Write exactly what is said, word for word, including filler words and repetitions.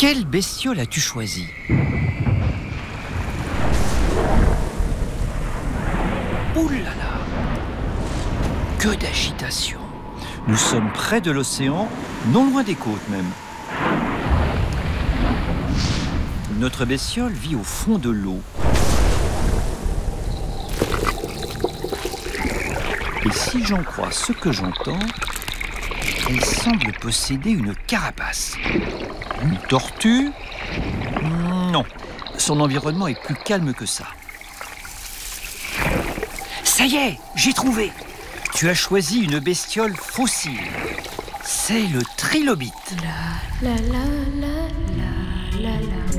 Quelle bestiole as-tu choisi ? Ouh là là ! Que d'agitation ! Nous sommes près de l'océan, non loin des côtes même. Notre bestiole vit au fond de l'eau. Et si j'en crois ce que j'entends, elle semble posséder une carapace. Une tortue ? Non, son environnement est plus calme que ça. Ça y est, j'ai trouvé. Tu as choisi une bestiole fossile. C'est le trilobite. La la la la la la la.